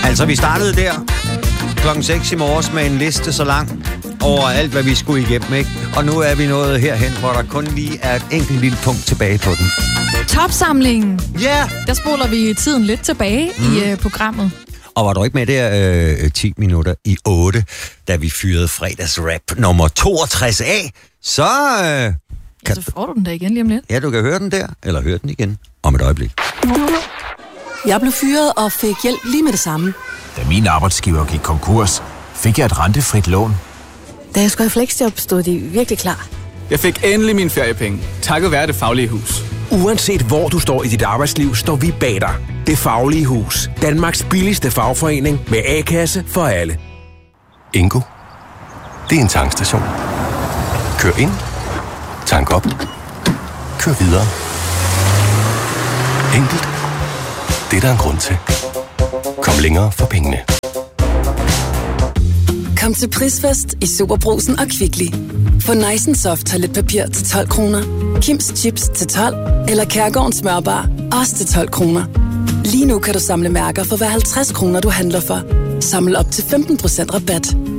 Altså, vi startede der klokken 6 i morges med en liste så lang over alt, hvad vi skulle igennem, ikke? Og nu er vi nået herhen, hvor der kun lige er et enkelt lille punkt tilbage på den. Topsamlingen. Ja! Yeah. Der spoler vi tiden lidt tilbage i programmet. Og var du ikke med der 10 minutter i 8, da vi fyrede fredagsrap nummer 62 af, så... så får du den da igen lige om lidt. Ja, du kan høre den der, eller høre den igen om et øjeblik. Jeg blev fyret og fik hjælp lige med det samme. Da min arbejdsgiver gik konkurs, fik jeg et rentefrit lån. Da jeg skulle have fleksjob, stod de virkelig klar. Jeg fik endelig mine feriepenge, takket være Det Faglige Hus. Uanset hvor du står i dit arbejdsliv, står vi bag dig. Det Faglige Hus. Danmarks billigste fagforening med A-kasse for alle. Ingo. Det er en tankstation. Kør ind. Tank op. Kør videre. Enkelt. Det er der en grund til. Kom længere for pengene. Kom til Prisfest i Superbrugsen og Kvickly. Få Nice Soft toiletpapir til 12 kroner. Kims Chips til 12. Eller Kærgårdens smørbar også til 12 kroner. Lige nu kan du samle mærker for hver 50 kroner, du handler for. Samle op til 15% rabat.